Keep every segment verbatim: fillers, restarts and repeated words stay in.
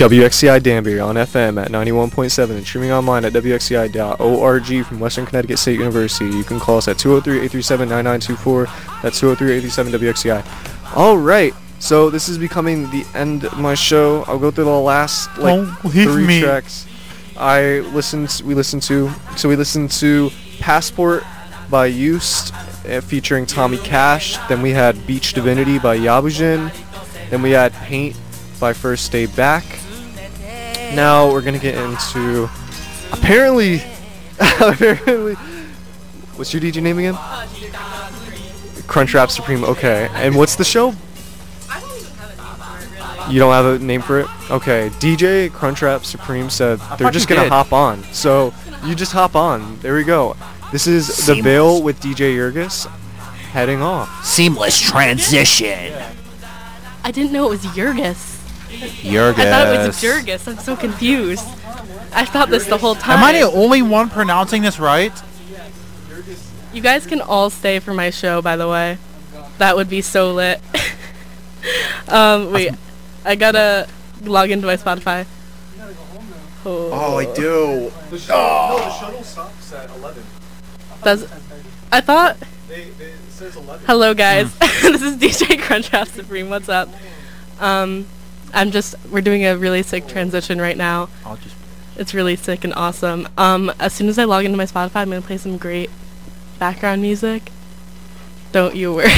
W X C I Danbury on F M at ninety-one point seven and streaming online at W X C I dot org from Western Connecticut State University. You can call us at two oh three, eight three seven, nine nine two four. That's two oh three, eight three seven, W X C I. Alright, so this is becoming the end of my show. I'll go through the last like Don't leave three me. tracks I listened we listened to. So we listened to Passport by Used uh, featuring Tommy Cash. Then we had Beach Divinity by Yabujin. Then we had Paint by First Day Back. Now we're gonna get into apparently apparently what's your D J name again? Crunchwrap Supreme. Okay, and what's the show? You don't have a name for it? Okay, D J Crunchwrap Supreme said they're just gonna did. hop on. So you just hop on. There we go. This is The Seamless. Veil with D J Yurgis heading off. Seamless transition. I didn't know it was Yurgis. Yurgis. I thought it was Jurgis. I'm so confused. I thought this the whole time. Am I the only one pronouncing this right? You guys can all stay for my show, by the way. That would be so lit. um, wait. I gotta log into my Spotify. Oh, Oh, I do. The shuttle, no, the shuttle stops at eleven. Does I thought... They, they, it says eleven. Hello, guys. This is D J Crunchwrap Supreme. What's up? Um, I'm just... We're doing a really sick transition right now. I'll just. It's really sick and awesome. Um, as soon as I log into my Spotify, I'm gonna play some great background music. Don't you worry.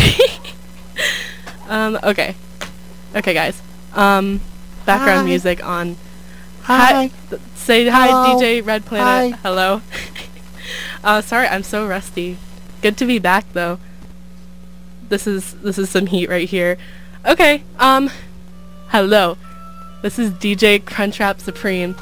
um, okay. Okay, guys. Um, background Hi. music on. Hi. Th- say hi, Hello. D J Red Planet. Hi. Hello. uh, sorry, I'm so rusty. Good to be back, though. This is this is some heat right here. Okay. Um, hello. This is D J Crunchwrap Supreme.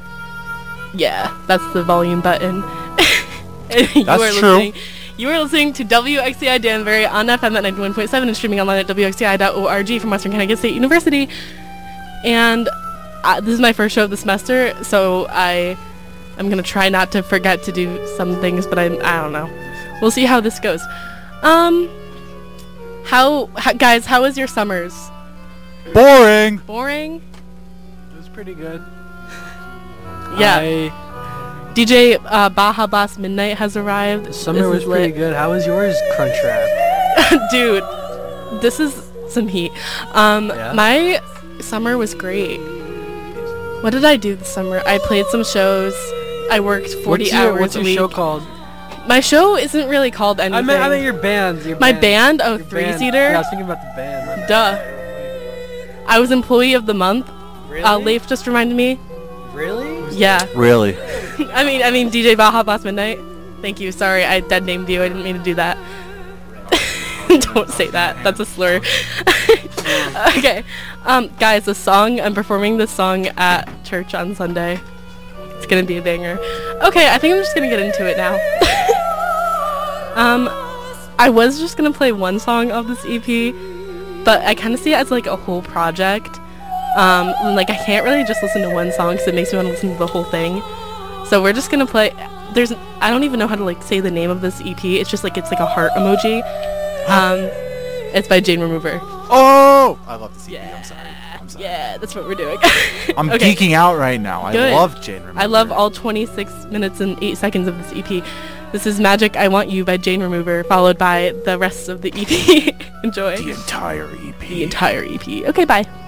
Yeah, that's the volume button. you That's are true. Listening, you are listening to W X C I Danbury on F M at ninety-one point seven and streaming online at W X C I dot org from Western Connecticut State University. And uh, this is my first show of the semester, so I I'm gonna try not to forget to do some things, but I I don't know. We'll see how this goes. Um, how, how guys? How was your summers? Boring. Boring? It was pretty good. Yeah. D J uh, Baja Boss Midnight has arrived. The summer This was is pretty lit. good. How was yours, Crunchwrap? Dude, this is some heat. Um, Yeah? my summer was great. What did I do this summer? I played some shows. I worked forty what's your, hours What's a your week. show called? My show isn't really called anything. I meant, I meant your band. Your My band. band? Oh, Your three band. seater? Yeah, I was thinking about the band. my bad. Duh. I was employee of the month. Really? Uh, Leif just reminded me. Really? Yeah. Really? I mean, I mean, D J Baja Boss Midnight. Thank you. Sorry, I dead named you. I didn't mean to do that. Don't say that. That's a slur. Okay. Um, guys, the song, I'm performing this song at church on Sunday. It's gonna be a banger. Okay, I think I'm just gonna get into it now. um, I was just gonna play one song of this E P, but I kind of see it as like a whole project. Um, and, like I can't really just listen to one song because it makes me want to listen to the whole thing. So we're just gonna play. There's, I don't even know how to like say the name of this E P. It's just like it's like a heart emoji. Um, it's by Jane Remover. Oh! I love this E P. I'm sorry. I'm sorry. Yeah, that's what we're doing. I'm Okay. geeking out right now. I Good. love Jane Remover. I love all twenty-six minutes and eight seconds of this E P. This is Magic I Want You by Jane Remover, followed by the rest of the E P. Enjoy. the entire E P. The entire E P. Okay, bye.